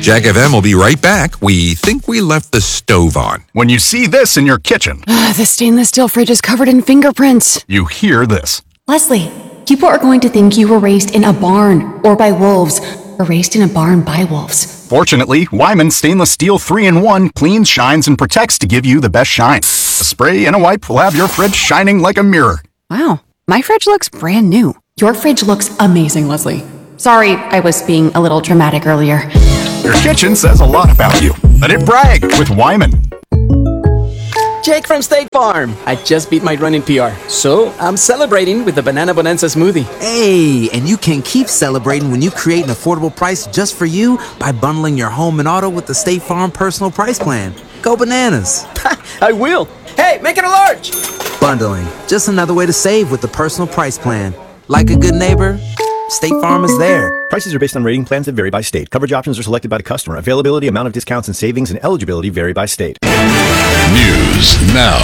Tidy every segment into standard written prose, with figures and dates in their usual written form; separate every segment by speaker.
Speaker 1: Jack FM will be right back. We think we left the stove on.
Speaker 2: When you see this in your kitchen,
Speaker 3: The stainless steel fridge is covered in fingerprints.
Speaker 2: you hear this.
Speaker 4: Leslie, people are going to think you were raised in a barn or by wolves, or raised in a barn by wolves.
Speaker 2: Fortunately, Wyman Stainless Steel 3-in-1 cleans, shines, and protects to give you the best shine. A spray and a wipe will have your fridge shining like a mirror.
Speaker 3: Wow, my fridge looks brand new.
Speaker 4: Your fridge looks amazing, Leslie. Sorry, I was being a little dramatic earlier.
Speaker 2: Your kitchen says a lot about you. Let it brag with Wyman.
Speaker 5: Jake from State Farm. I just beat my running PR, so I'm celebrating with the Banana Bonanza smoothie.
Speaker 6: Hey, and you can keep celebrating when you create an affordable price just for you by bundling your home and auto with the State Farm Personal Price Plan. Go bananas.
Speaker 5: I will. Hey, make it a large.
Speaker 6: Bundling, just another way to save with the Personal Price Plan. Like a good neighbor, State Farm is there.
Speaker 7: Prices are based on rating plans that vary by state. Coverage options are selected by the customer. Availability, amount of discounts and savings, and eligibility vary by state.
Speaker 8: News now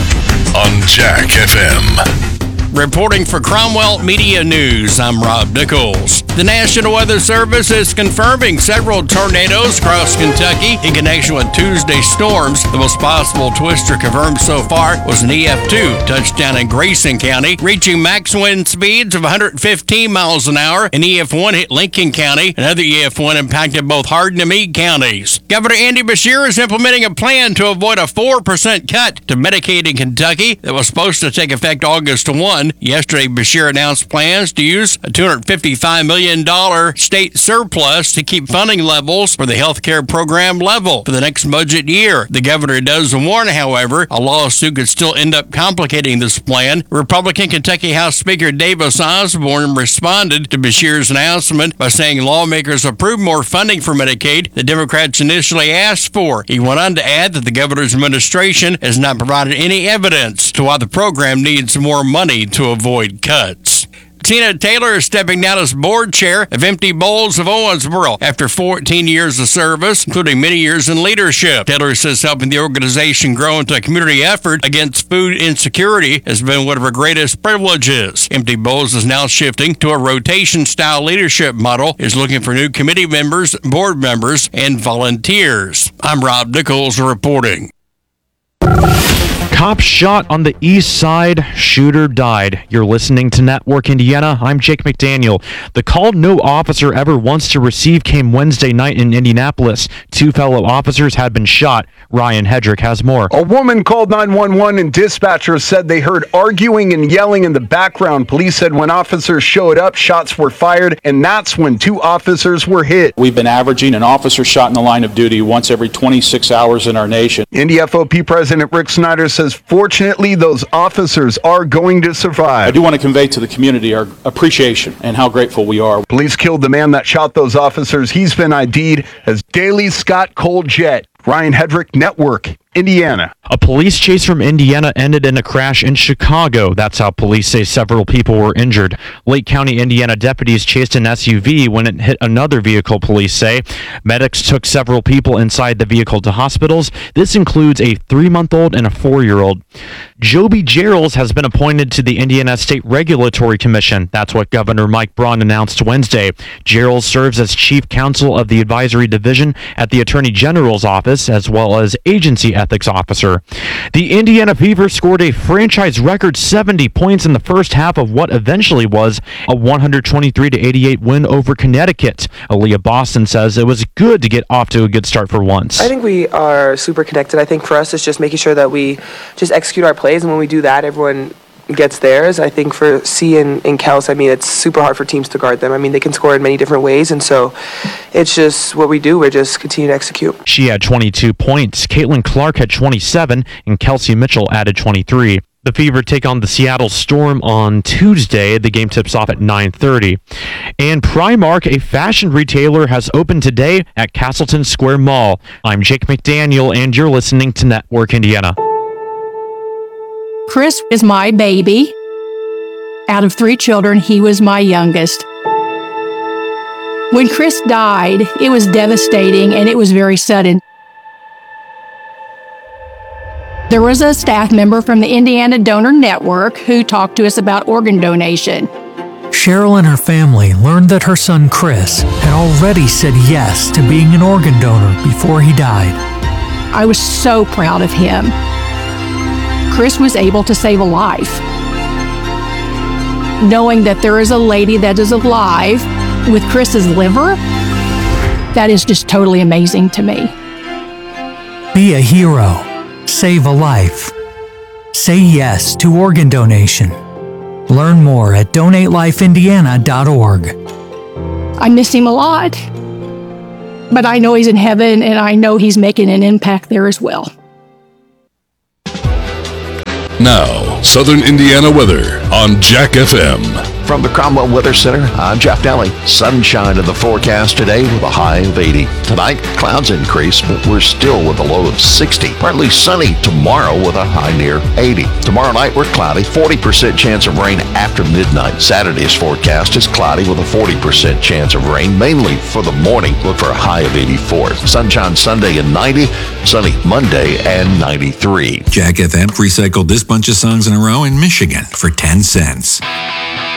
Speaker 8: on Jack FM.
Speaker 9: Reporting for Cromwell Media News, I'm Rob Nichols. The National Weather Service is confirming several tornadoes across Kentucky in connection with Tuesday storms. The most possible twister confirmed so far was an EF2 touchdown in Grayson County, reaching max wind speeds of 115 miles an hour. An EF1 hit Lincoln County. Another EF1 impacted both Hardin and Meade counties. Governor Andy Beshear is implementing a plan to avoid a 4% cut to Medicaid in Kentucky that was supposed to take effect August 1. Yesterday, Beshear announced plans to use a $255 million state surplus to keep funding levels for the health care program level for the next budget year. The governor does warn, however, a lawsuit could still end up complicating this plan. Republican Kentucky House Speaker Davis Osborne responded to Beshear's announcement by saying lawmakers approved more funding for Medicaid than Democrats initially asked for. He went on to add that the governor's administration has not provided any evidence to why the program needs more money to avoid cuts. Tina Taylor is stepping down as board chair of Empty Bowls of Owensboro after 14 years of service, including many years in leadership. Taylor says helping the organization grow into a community effort against food insecurity has been one of her greatest privileges. Empty Bowls is now shifting to a rotation-style leadership model, is looking for new committee members, board members, and volunteers. I'm Rob Nichols reporting.
Speaker 10: Cop shot on the east side, shooter died. You're listening to Network Indiana. I'm Jake McDaniel. The call no officer ever wants to receive came Wednesday night in Indianapolis. 2 fellow officers had been shot. Ryan Hedrick has more.
Speaker 11: A woman called 911 and dispatchers said they heard arguing and yelling in the background. Police said when officers showed up, shots were fired, and that's when 2 officers were hit.
Speaker 12: We've been averaging an officer shot in the line of duty once every 26 hours in our nation.
Speaker 11: Indy FOP President Rick Snyder says fortunately those officers are going to survive.
Speaker 12: I do want to convey to the community our appreciation and how grateful we are.
Speaker 11: Police killed the man that shot those officers. He's been ID'd as Daley Scott Cole Jet. Ryan Hedrick, Network, Indiana.
Speaker 10: A police chase from Indiana ended in a crash in Chicago. That's how police say several people were injured. Lake County, Indiana deputies chased an SUV when it hit another vehicle, police say. Medics took several people inside the vehicle to hospitals. This includes a 3-month-old and a 4-year-old. Joby Jarrells has been appointed to the Indiana State Regulatory Commission. That's what Governor Mike Braun announced Wednesday. Jarrells serves as chief counsel of the advisory division at the Attorney General's office, as well as agency ethics officer. The Indiana Fever scored a franchise record 70 points in the first half of what eventually was a 123-88 win over Connecticut. Aaliyah Boston says it was good to get off to a good start for once.
Speaker 13: I think we are super connected. I think for us it's just making sure that we just execute our plays, and when we do that, everyone gets theirs. I think for C and Kels, I mean, it's super hard for teams to guard them. I mean, they can score in many different ways, and so it's just what we do. We're just continue to execute.
Speaker 10: She had 22 points. Caitlin Clark had 27, and Kelsey Mitchell added 23. The Fever take on the Seattle Storm on Tuesday. The game tips off at 9:30. And Primark, a fashion retailer, has opened today at Castleton Square Mall. I'm Jake McDaniel, and you're listening to Network Indiana.
Speaker 14: Chris is my baby. Out of 3 children, he was my youngest. When Chris died, it was devastating and it was very sudden. There was a staff member from the Indiana Donor Network who talked to us about organ donation.
Speaker 15: Cheryl and her family learned that her son Chris had already said yes to being an organ donor before he died.
Speaker 14: I was so proud of him. Chris was able to save a life. Knowing that there is a lady that is alive with Chris's liver, that is just totally amazing to me.
Speaker 15: Be a hero. Save a life. Say yes to organ donation. Learn more at donatelifeindiana.org.
Speaker 14: I miss him a lot, but I know he's in heaven and I know he's making an impact there as well.
Speaker 8: Now, Southern Indiana weather on Jack FM.
Speaker 16: From the Cromwell Weather Center, I'm Jeff Daly. Sunshine in the forecast today with a high of 80. Tonight, clouds increase, but we're still with a low of 60. Partly sunny tomorrow with a high near 80. Tomorrow night, we're cloudy, 40% chance of rain after midnight. Saturday's forecast is cloudy with a 40% chance of rain, mainly for the morning. Look for a high of 84. Sunshine Sunday and 90, sunny Monday and 93.
Speaker 17: Jack FM recycled this bunch of songs in a row in Michigan for 10 cents.